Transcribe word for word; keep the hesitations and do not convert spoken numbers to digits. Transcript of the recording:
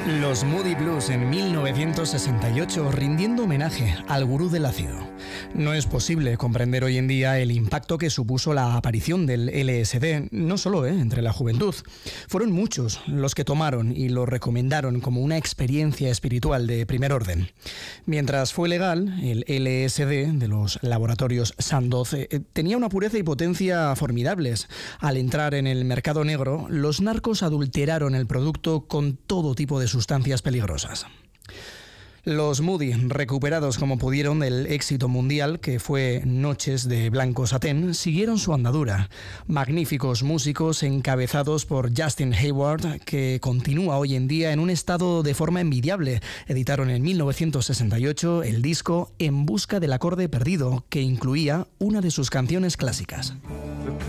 Los Moody Blues en mil novecientos sesenta y ocho, rindiendo homenaje al gurú del ácido. No es posible comprender hoy en día el impacto que supuso la aparición del L S D, no solo eh, entre la juventud. Fueron muchos los que tomaron y lo recomendaron como una experiencia espiritual de primer orden. Mientras fue legal, el L S D de los laboratorios Sandoz eh, tenía una pureza y potencia formidables. Al entrar en el mercado negro, los narcos adulteraron el producto con todo tipo de sustancias peligrosas. Los Moody, recuperados como pudieron del éxito mundial que fue Noches de Blanco Satén, siguieron su andadura. Magníficos músicos encabezados por Justin Hayward, que continúa hoy en día en un estado de forma envidiable. Editaron en mil novecientos sesenta y ocho el disco En busca del acorde perdido, que incluía una de sus canciones clásicas.